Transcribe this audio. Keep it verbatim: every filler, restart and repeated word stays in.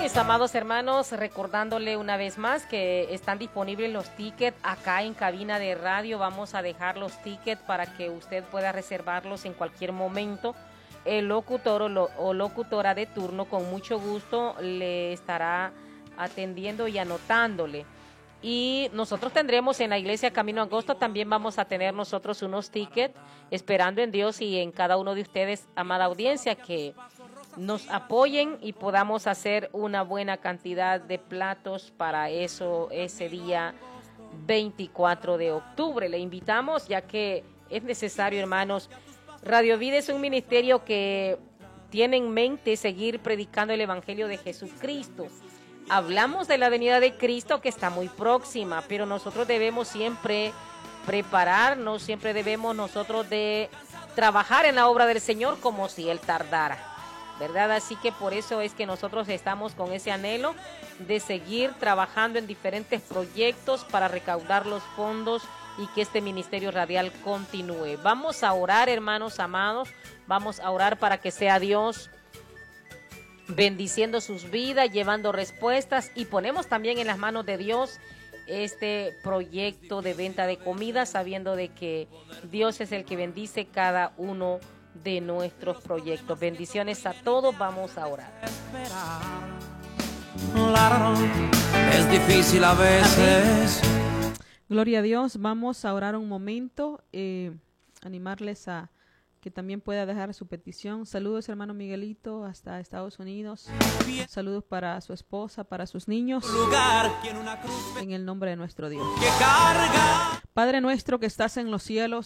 mis amados hermanos, recordándole una vez más que están disponibles los tickets acá en cabina de radio. Vamos a dejar los tickets para que usted pueda reservarlos en cualquier momento. El locutor o, lo, o locutora de turno con mucho gusto le estará atendiendo y anotándole. Y nosotros tendremos en la iglesia Camino Angosto, también vamos a tener nosotros unos tickets, esperando en Dios y en cada uno de ustedes, amada audiencia, que nos apoyen y podamos hacer una buena cantidad de platos para eso, ese día veinticuatro de octubre. Le invitamos, ya que es necesario, hermanos. Radio Vida es un ministerio que tiene en mente seguir predicando el Evangelio de Jesucristo. Hablamos de la venida de Cristo, que está muy próxima, pero nosotros debemos siempre prepararnos, siempre debemos nosotros de trabajar en la obra del Señor como si Él tardara, ¿verdad? Así que por eso es que nosotros estamos con ese anhelo de seguir trabajando en diferentes proyectos para recaudar los fondos y que este ministerio radial continúe. Vamos a orar, hermanos amados, vamos a orar para que sea Dios bendiciendo sus vidas, llevando respuestas, y ponemos también en las manos de Dios este proyecto de venta de comida, sabiendo de que Dios es el que bendice cada uno de nuestros proyectos. Bendiciones a todos, vamos a orar. Es difícil a veces. Gloria a Dios, vamos a orar un momento, eh, animarles a que también pueda dejar su petición. Saludos, hermano Miguelito, hasta Estados Unidos. Saludos para su esposa, para sus niños, en el nombre de nuestro Dios. Padre nuestro que estás en los cielos,